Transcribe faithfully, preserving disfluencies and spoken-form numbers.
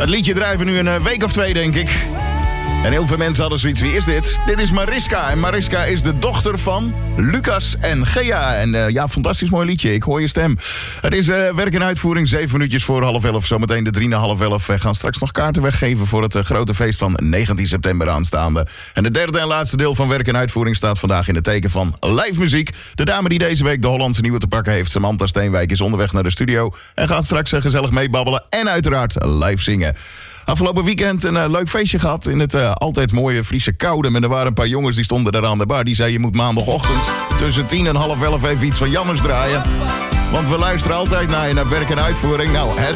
Het liedje drijven nu een uh, week of twee, denk ik. En heel veel mensen hadden zoiets, wie is dit? Dit is Mariska. En Mariska is de dochter van Lucas en Gea. En uh, ja, fantastisch mooi liedje. Ik hoor je stem. Het is uh, werk en uitvoering, zeven minuutjes voor half elf. Zometeen de drie na half elf. We gaan straks nog kaarten weggeven voor het uh, grote feest van negentien september aanstaande. En het derde en laatste deel van werk en uitvoering staat vandaag in het teken van live muziek. De dame die deze week de Hollandse nieuwe te pakken heeft, Samantha Steenwijk, is onderweg naar de studio. En gaat straks uh, gezellig meebabbelen en uiteraard live zingen. Afgelopen weekend een uh, leuk feestje gehad in het uh, altijd mooie Friese Koudem. En er waren een paar jongens die stonden daar aan de bar. Die zeiden, je moet maandagochtend tussen tien en half elf even iets van Jammers draaien. Want we luisteren altijd naar je naar werk en uitvoering. Nou, het